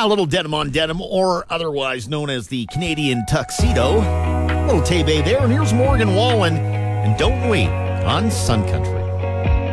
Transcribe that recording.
A little denim on denim, or otherwise known as the Canadian tuxedo. Little Tay Bay there, and here's Morgan Wallen, and Don't Wait on Sun Country.